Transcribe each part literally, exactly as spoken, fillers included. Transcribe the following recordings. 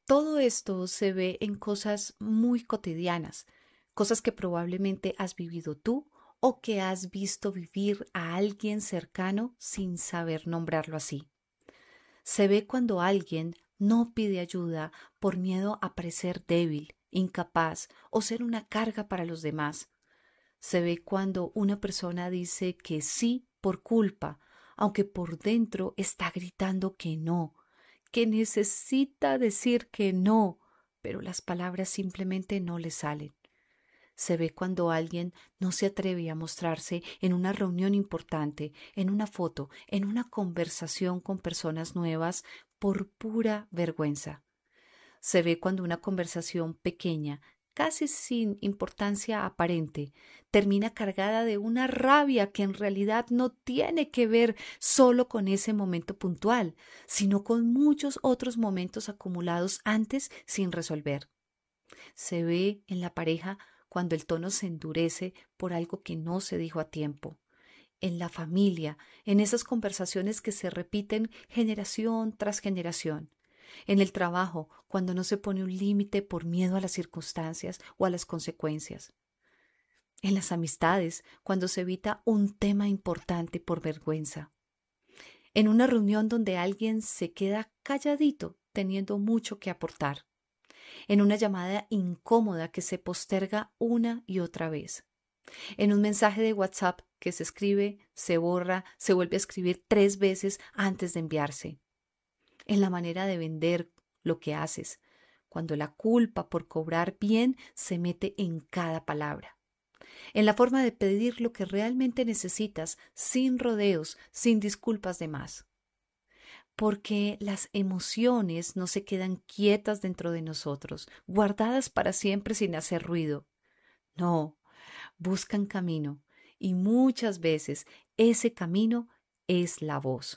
Todo esto se ve en cosas muy cotidianas, cosas que probablemente has vivido tú o que has visto vivir a alguien cercano sin saber nombrarlo así. Se ve cuando alguien no pide ayuda por miedo a parecer débil, incapaz o ser una carga para los demás. Se ve cuando una persona dice que sí por culpa, aunque por dentro está gritando que no, que necesita decir que no, pero las palabras simplemente no le salen. Se ve cuando alguien no se atreve a mostrarse en una reunión importante, en una foto, en una conversación con personas nuevas por pura vergüenza. Se ve cuando una conversación pequeña, casi sin importancia aparente, termina cargada de una rabia que en realidad no tiene que ver solo con ese momento puntual, sino con muchos otros momentos acumulados antes sin resolver. Se ve en la pareja cuando el tono se endurece por algo que no se dijo a tiempo. En la familia, en esas conversaciones que se repiten generación tras generación. En el trabajo, cuando no se pone un límite por miedo a las circunstancias o a las consecuencias. En las amistades, cuando se evita un tema importante por vergüenza. En una reunión donde alguien se queda calladito teniendo mucho que aportar. En una llamada incómoda que se posterga una y otra vez. En un mensaje de WhatsApp que se escribe, se borra, se vuelve a escribir tres veces antes de enviarse. En la manera de vender lo que haces, cuando la culpa por cobrar bien se mete en cada palabra. En la forma de pedir lo que realmente necesitas, sin rodeos, sin disculpas de más. Porque las emociones no se quedan quietas dentro de nosotros, guardadas para siempre sin hacer ruido. No, buscan camino y muchas veces ese camino es la voz.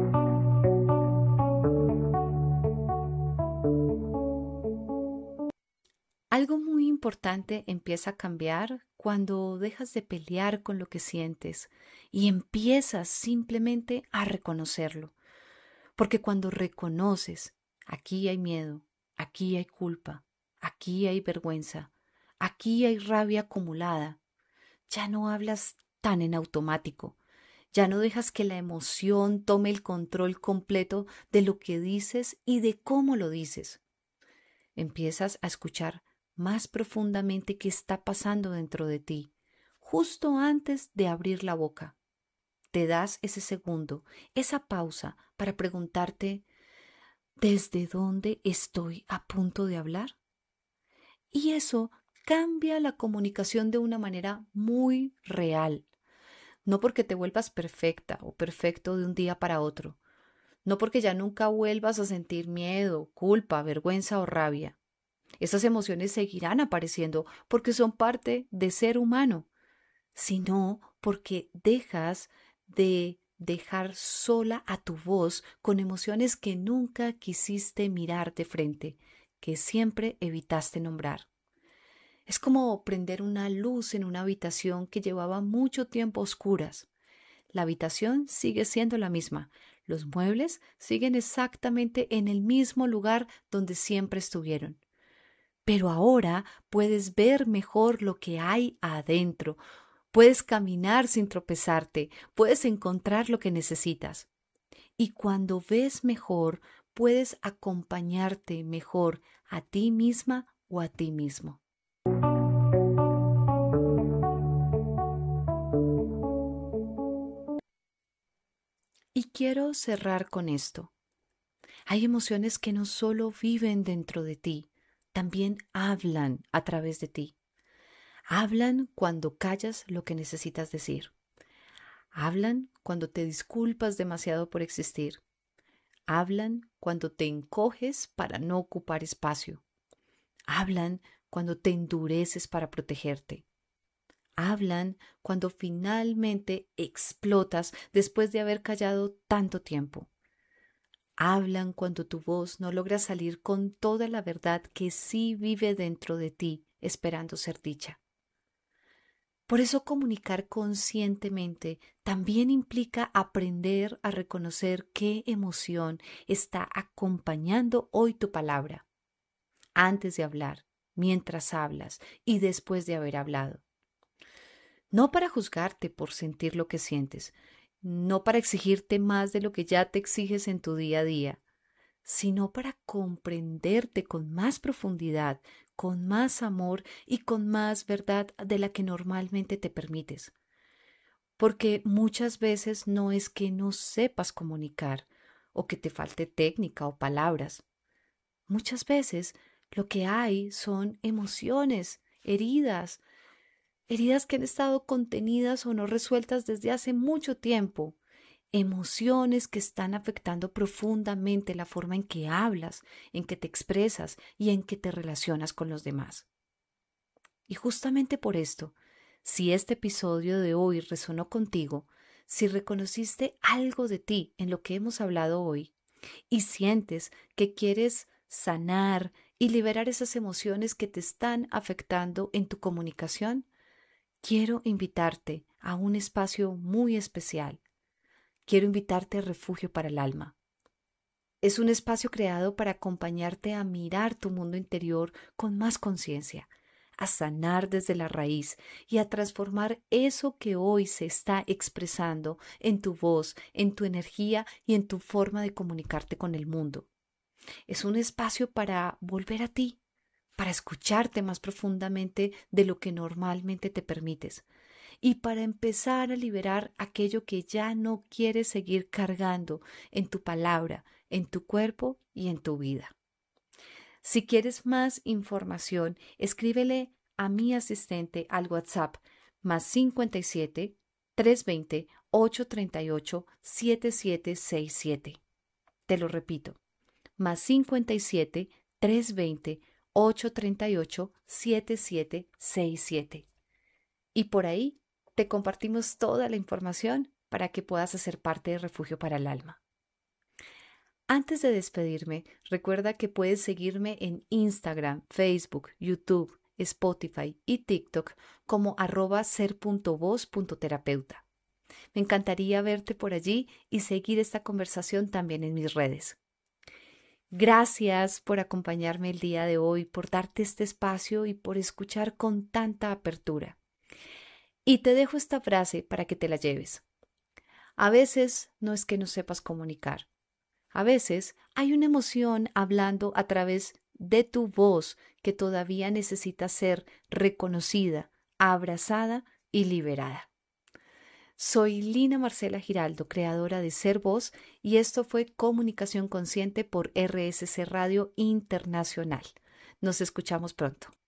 Algo muy importante empieza a cambiar cuando dejas de pelear con lo que sientes y empiezas simplemente a reconocerlo. Porque cuando reconoces, aquí hay miedo, aquí hay culpa, aquí hay vergüenza, aquí hay rabia acumulada, ya no hablas tan en automático, ya no dejas que la emoción tome el control completo de lo que dices y de cómo lo dices. Empiezas a escuchar más profundamente qué está pasando dentro de ti, justo antes de abrir la boca. Te das ese segundo, esa pausa para preguntarte ¿desde dónde estoy a punto de hablar? Y eso cambia la comunicación de una manera muy real. No porque te vuelvas perfecta o perfecto de un día para otro. No porque ya nunca vuelvas a sentir miedo, culpa, vergüenza o rabia. Esas emociones seguirán apareciendo porque son parte de ser humano, sino porque dejas de dejar sola a tu voz con emociones que nunca quisiste mirar de frente, que siempre evitaste nombrar. Es como prender una luz en una habitación que llevaba mucho tiempo a oscuras. La habitación sigue siendo la misma, los muebles siguen exactamente en el mismo lugar donde siempre estuvieron. Pero ahora puedes ver mejor lo que hay adentro, puedes caminar sin tropezarte, puedes encontrar lo que necesitas. Y cuando ves mejor, puedes acompañarte mejor a ti misma o a ti mismo. Y quiero cerrar con esto. Hay emociones que no solo viven dentro de ti, también hablan a través de ti. Hablan cuando callas lo que necesitas decir. Hablan cuando te disculpas demasiado por existir. Hablan cuando te encoges para no ocupar espacio. Hablan cuando te endureces para protegerte. Hablan cuando finalmente explotas después de haber callado tanto tiempo. Hablan cuando tu voz no logra salir con toda la verdad que sí vive dentro de ti, esperando ser dicha. Por eso comunicar conscientemente también implica aprender a reconocer qué emoción está acompañando hoy tu palabra. antes de hablar, mientras hablas y después de haber hablado. No para juzgarte por sentir lo que sientes, no para exigirte más de lo que ya te exiges en tu día a día, sino para comprenderte con más profundidad, con más amor y con más verdad de la que normalmente te permites. Porque muchas veces no es que no sepas comunicar o que te falte técnica o palabras. Muchas veces lo que hay son emociones, heridas, heridas que han estado contenidas o no resueltas desde hace mucho tiempo, emociones que están afectando profundamente la forma en que hablas, en que te expresas y en que te relacionas con los demás. Y justamente por esto, si este episodio de hoy resonó contigo, si reconociste algo de ti en lo que hemos hablado hoy y sientes que quieres sanar y liberar esas emociones que te están afectando en tu comunicación, quiero invitarte a un espacio muy especial. Quiero invitarte a Refugio para el Alma. Es un espacio creado para acompañarte a mirar tu mundo interior con más conciencia, a sanar desde la raíz y a transformar eso que hoy se está expresando en tu voz, en tu energía y en tu forma de comunicarte con el mundo. Es un espacio para volver a ti, para escucharte más profundamente de lo que normalmente te permites y para empezar a liberar aquello que ya no quieres seguir cargando en tu palabra, en tu cuerpo y en tu vida. Si quieres más información, escríbele a mi asistente al WhatsApp más cincuenta y siete, trescientos veinte, ochocientos treinta y ocho, setenta y siete sesenta y siete. Te lo repito, más cincuenta y siete, trescientos veinte, ochocientos treinta y ocho, setenta y siete sesenta y siete. Y por ahí te compartimos toda la información para que puedas hacer parte de Refugio para el Alma. Antes de despedirme, recuerda que puedes seguirme en Instagram, Facebook, YouTube, Spotify y TikTok como arroba ser.voz.terapeuta. Me encantaría verte por allí y seguir esta conversación también en mis redes. Gracias por acompañarme el día de hoy, por darte este espacio y por escuchar con tanta apertura. Y te dejo esta frase para que te la lleves. A veces no es que no sepas comunicar. A veces hay una emoción hablando a través de tu voz que todavía necesita ser reconocida, abrazada y liberada. Soy Lina Marcela Giraldo, creadora de Ser Voz, y esto fue Comunicación Consciente por R S C Radio Internacional. Nos escuchamos pronto.